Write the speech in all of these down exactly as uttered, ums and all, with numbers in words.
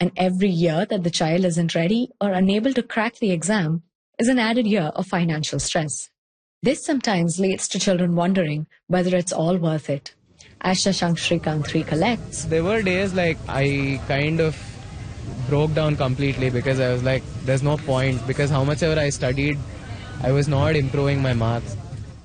And every year that the child isn't ready or unable to crack the exam is an added year of financial stress. This sometimes leads to children wondering whether it's all worth it. As Shashank Srikanth recollects, there were days like I kind of broke down completely because I was like, there's no point, because how much ever I studied, I was not improving my marks.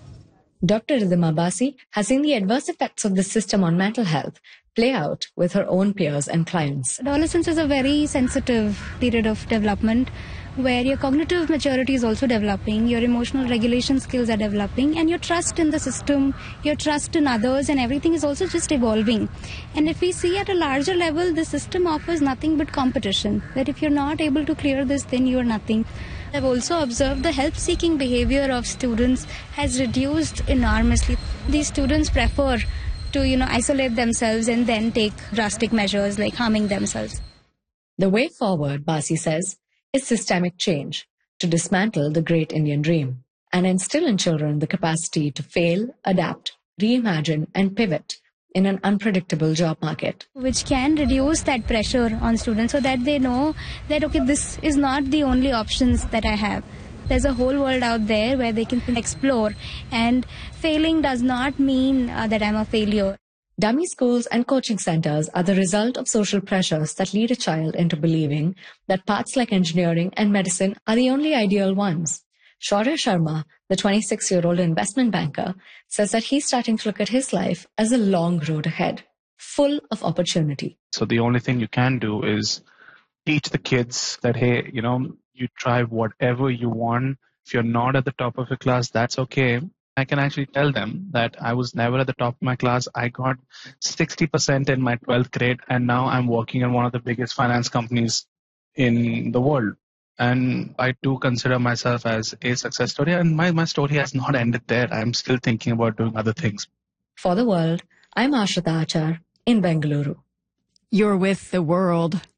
Doctor Ridhima Basi has seen the adverse effects of the system on mental health play out with her own peers and clients. Adolescence is a very sensitive period of development where your cognitive maturity is also developing, your emotional regulation skills are developing, and your trust in the system, your trust in others, and everything is also just evolving. And if we see at a larger level, the system offers nothing but competition, that if you're not able to clear this, then you are nothing. I've also observed the help-seeking behavior of students has reduced enormously. These students prefer to, you know, isolate themselves and then take drastic measures like harming themselves. The way forward, Basi says, is systemic change to dismantle the great Indian dream and instill in children the capacity to fail, adapt, reimagine, and pivot in an unpredictable job market. Which can reduce that pressure on students so that they know that, okay, this is not the only options that I have. There's a whole world out there where they can explore, and failing does not mean uh, that I'm a failure. Dummy schools and coaching centers are the result of social pressures that lead a child into believing that paths like engineering and medicine are the only ideal ones. Shaurya Sharma, the twenty-six-year-old investment banker, says that he's starting to look at his life as a long road ahead, full of opportunity. So the only thing you can do is teach the kids that, hey, you know, you try whatever you want. If you're not at the top of your class, that's okay. I can actually tell them that I was never at the top of my class. I got sixty percent in my twelfth grade, and now I'm working in one of the biggest finance companies in the world. And I do consider myself as a success story, and my, my story has not ended there. I'm still thinking about doing other things. For The World, I'm Ashrita Achar in Bengaluru. You're with The World.